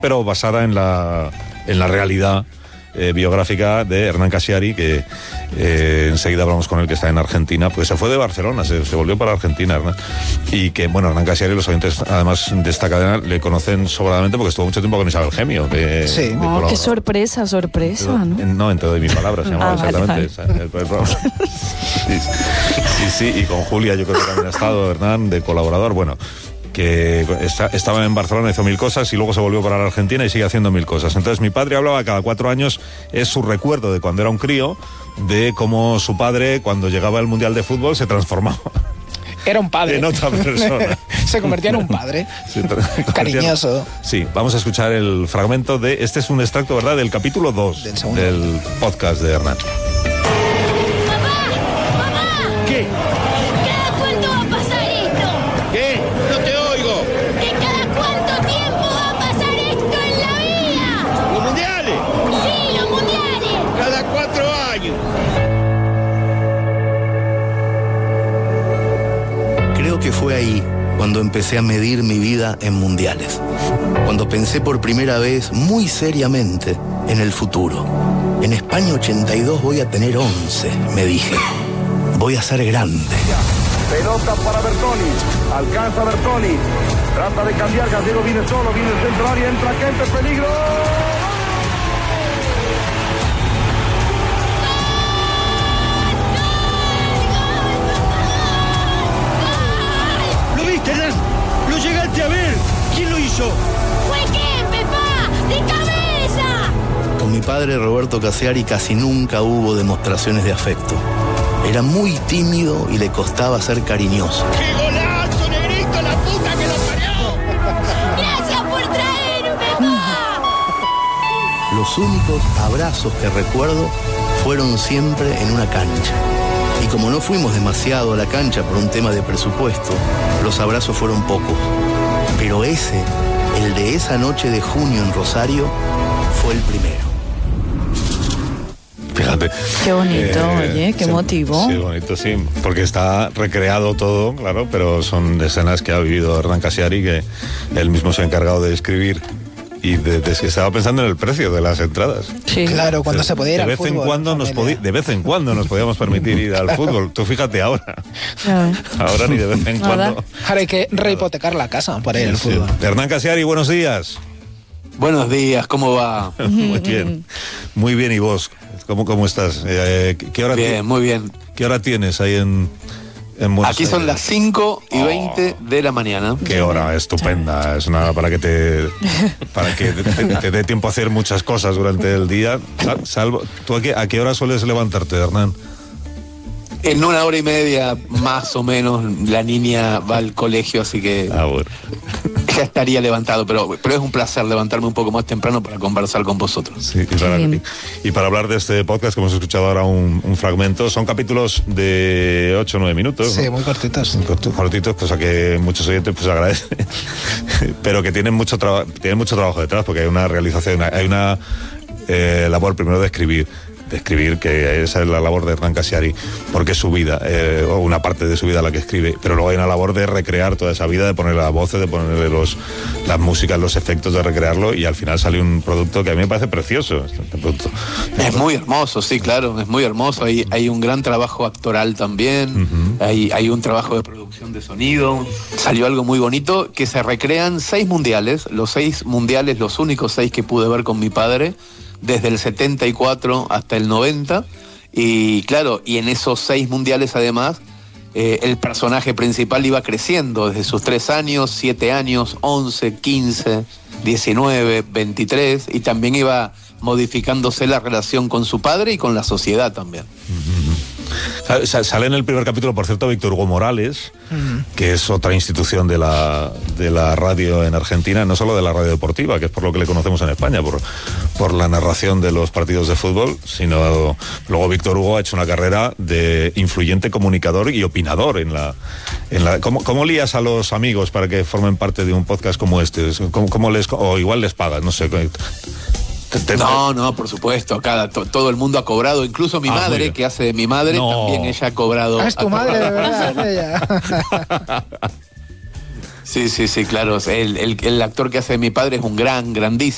pero basada en la realidad biográfica de Hernán Cassiari, que enseguida hablamos con él, que está en Argentina, pues se fue de Barcelona, se volvió para Argentina, Hernán. Y que, bueno, Hernán Cassiari, los oyentes, además de esta cadena, le conocen sobradamente porque estuvo mucho tiempo con Isabel Gemio. Sí. Qué sorpresa, ¿no? No, en Te doy mi palabra, se llamaba exactamente. Vale. Sí, y con Julia yo creo que también ha estado, Hernán, de colaborador, bueno, que estaba en Barcelona, hizo 1000 cosas y luego se volvió para la Argentina y sigue haciendo 1000 cosas. Entonces mi padre hablaba cada 4 años, es su recuerdo de cuando era un crío, de cómo su padre, cuando llegaba al Mundial de Fútbol, se transformaba. Era un padre. En otra persona. Se convertía en un padre. Cariñoso. Sí, vamos a escuchar el fragmento de... Este es un extracto, ¿verdad?, del capítulo 2 del podcast de Hernán. ¿Qué? ¿Cada cuánto va a pasar esto? ¿Qué? No te oigo. ¿De cada cuánto tiempo va a pasar esto en la vida? ¿Los mundiales? Sí, los mundiales. Cada 4 años. Creo que fue ahí cuando empecé a medir mi vida en mundiales. Cuando pensé por primera vez, muy seriamente, en el futuro. En España 82 voy a tener 11, me dije. Voy a ser grande. Pelota para Bertoni. Alcanza Bertoni. Trata de cambiar. Gallego viene solo. Viene el centro área. Entra Kempe. Peligro. ¿Lo viste, Hernán? ¿Lo llegaste a ver? ¿Quién lo hizo? Fue Kempe, pa. ¡De cabeza! Con mi padre Roberto Cassiari casi nunca hubo demostraciones de afecto. Era muy tímido y le costaba ser cariñoso. ¡Qué golazo, negrito, la puta que lo parió! ¡Gracias por traerme, pa! Los únicos abrazos que recuerdo fueron siempre en una cancha. Y como no fuimos demasiado a la cancha por un tema de presupuesto, los abrazos fueron pocos. Pero ese, el de esa noche de junio en Rosario, fue el primero. Fíjate. Qué bonito, oye, qué motivo. Sí, bonito, sí, porque está recreado todo, claro, pero son escenas que ha vivido Hernán Cassiari, que él mismo se ha encargado de escribir. Y desde que estaba pensando en el precio de las entradas. Sí. Claro, cuando se podía ir al fútbol. De vez en cuando nos podíamos permitir ir al fútbol. Tú fíjate ahora. Ahora ni de vez en cuando. Ahora hay que rehipotecar la casa para ir al fútbol. Hernán Cassiari, buenos días. Buenos días, ¿cómo va? Muy bien. Muy bien, ¿y vos? ¿Cómo estás? ¿Qué hora Bien, muy bien. ¿Qué hora tienes ahí en Buenos Aquí son Aires? las 5:20 de la mañana. Qué hora estupenda, es una para que te dé tiempo a hacer muchas cosas durante el día. Salvo, ¿tú a qué hora sueles levantarte, Hernán? En 1 hora y media, más o menos, la niña va al colegio, así que Bueno. ya estaría levantado, pero es un placer levantarme un poco más temprano para conversar con vosotros. Sí, y para hablar de este podcast, que hemos escuchado ahora un fragmento, son capítulos de 8 o 9 minutos. Sí, ¿no? muy cortitos. Cortitos, cosa que muchos oyentes pues agradecen, pero que tienen mucho trabajo detrás, porque hay una realización, hay una labor primero de escribir, que esa es la labor de Hernán Cassiari, porque es su vida, o una parte de su vida la que escribe, pero luego hay una labor de recrear toda esa vida, de ponerle las voces, de ponerle las músicas, los efectos, de recrearlo, y al final sale un producto que a mí me parece precioso. Este producto. Es muy hermoso, sí, claro, es muy hermoso. Hay un gran trabajo actoral también, hay un trabajo de producción de sonido. Salió algo muy bonito, que se recrean 6 mundiales, los únicos 6 que pude ver con mi padre, desde el 74 hasta el 90, y claro, y en esos 6 mundiales además, el personaje principal iba creciendo desde sus 3 años, 7 años, 11, 15, 19, 23, y también iba modificándose la relación con su padre y con la sociedad también. Sale en el primer capítulo, por cierto, Víctor Hugo Morales, que es otra institución de la radio en Argentina, no solo de la radio deportiva, que es por lo que le conocemos en España, por la narración de los partidos de fútbol, sino luego Víctor Hugo ha hecho una carrera de influyente comunicador y opinador ¿Cómo lías a los amigos para que formen parte de un podcast como este? O igual les pagas, no sé. No, por supuesto, acá todo el mundo ha cobrado, incluso mi madre, que hace de mi madre, también ella ha cobrado. Es tu madre, de verdad, ella. Sí, claro, el actor que hace de mi padre es un grandísimo